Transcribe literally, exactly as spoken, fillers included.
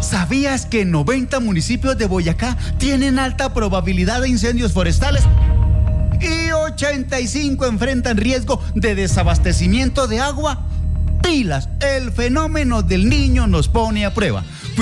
¿Sabías que noventa municipios de Boyacá tienen alta probabilidad de incendios forestales? Y ochenta y cinco enfrentan riesgo de desabastecimiento de agua. Pilas, el fenómeno del Niño nos pone a prueba.